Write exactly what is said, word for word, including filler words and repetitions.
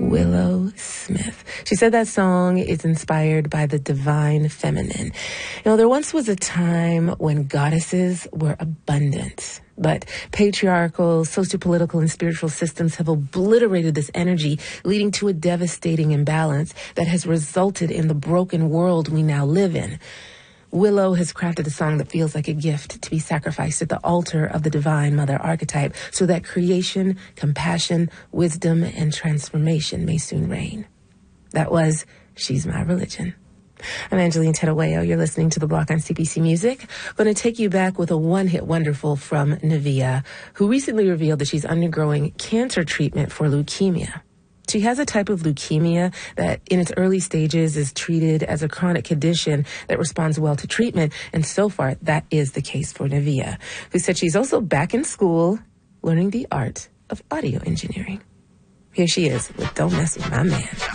Willow Smith. She said that song is inspired by the divine feminine. You know, there once was a time when goddesses were abundant, but patriarchal, sociopolitical, and spiritual systems have obliterated this energy, leading to a devastating imbalance that has resulted in the broken world we now live in. Willow has crafted a song that feels like a gift to be sacrificed at the altar of the divine mother archetype so that creation, compassion, wisdom, and transformation may soon reign. That was She's My Religion. I'm Angeline Tedawayo. You're listening to The Block on C B C Music. I'm going to take you back with a one-hit wonderful from Nivea, who recently revealed that she's undergoing cancer treatment for leukemia. She has a type of leukemia that in its early stages is treated as a chronic condition that responds well to treatment. And so far, that is the case for Nivea, who said she's also back in school learning the art of audio engineering. Here she is with Don't Mess With My Man.